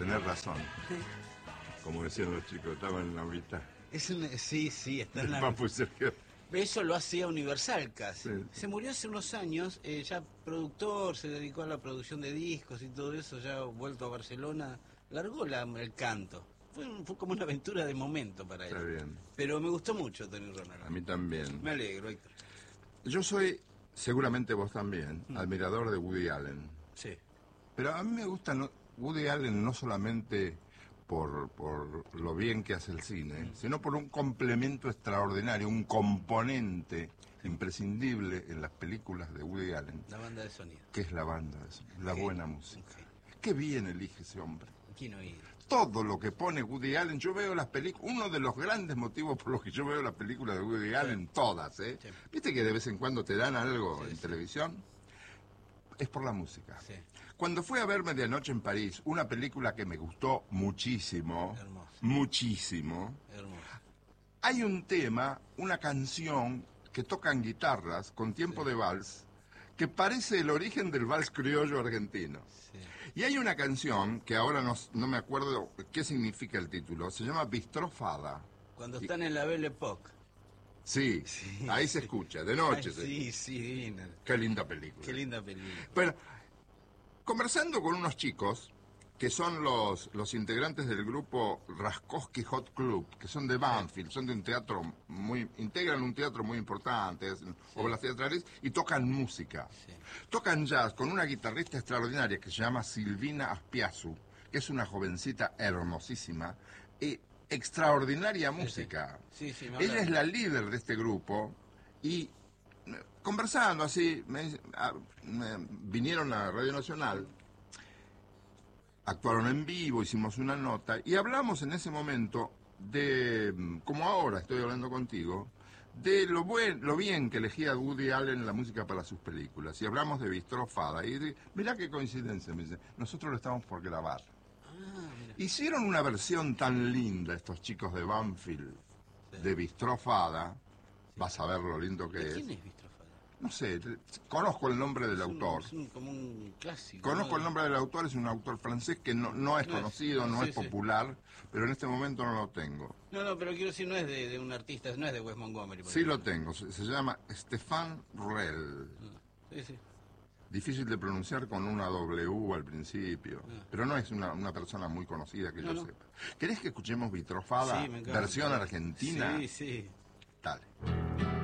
tenés razón. Como decían los chicos, estaban en la mitad. Sí, está en la Papo y Sergio. Eso lo hacía Universal casi. Sí. Se murió hace unos años, ya productor, se dedicó a la producción de discos y todo eso, ya vuelto a Barcelona, largó el canto. Fue como una aventura de momento para él. Está bien. Pero me gustó mucho Tony Ronald. A mí también. Me alegro, Héctor. Yo soy, seguramente vos también, admirador de Woody Allen. Sí. Pero a mí me gusta Woody Allen no solamente por lo bien que hace el cine, sino por un complemento extraordinario, un componente imprescindible en las películas de Woody Allen. La banda de sonido. Que es la banda de sonido, la buena música. Okay. Qué bien elige ese hombre. ¿Quién oído? Todo lo que pone Woody Allen, yo veo las películas, uno de los grandes motivos por los que yo veo las películas de Woody Allen, todas, ¿eh? Sí. ¿Viste que de vez en cuando te dan algo en televisión? Es por la música. Sí. Cuando fui a ver Medianoche en París, una película que me gustó muchísimo, muchísimo, hay un tema, una canción que tocan guitarras con tiempo de vals, que parece el origen del vals criollo argentino. Sí. Y hay una canción que ahora no me acuerdo qué significa el título, se llama Bistrot Fada. Cuando están en la Belle Époque. Sí, ahí se escucha, de noche. Sí, divina. Qué linda película. Qué linda película. Bueno, conversando con unos chicos que son los integrantes del grupo Raskowski Hot Club, que son de Banfield, son de un teatro integran un teatro muy importante, hacen obras teatrales y tocan música. Sí. Tocan jazz con una guitarrista extraordinaria que se llama Silvina Aspiazu, que es una jovencita hermosísima y extraordinaria música. Sí, ella es la líder de este grupo y conversando así, vinieron a Radio Nacional, actuaron en vivo, hicimos una nota y hablamos en ese momento de, como ahora estoy hablando contigo, de lo bien que elegía Woody Allen la música para sus películas. Y hablamos de Bistrot Fada. Y mirá qué coincidencia, me dice, nosotros lo estamos por grabar. Hicieron una versión tan linda estos chicos de Banfield, de Bistrot Fada. Vas a ver lo lindo que es. ¿Quién es Bistrot Fada? No sé, conozco el nombre del autor. Como un clásico. Conozco el nombre del autor, es un autor francés que no es conocido, no es popular, pero en este momento no lo tengo. No, pero quiero decir, no es de un artista, no es de Wes Montgomery. Sí lo tengo, se llama Stéphane Rel. Sí. Difícil de pronunciar con una W al principio, pero no es una persona muy conocida que yo sepa. ¿Querés que escuchemos Bistrot Fada, versión argentina? Sí. Dale.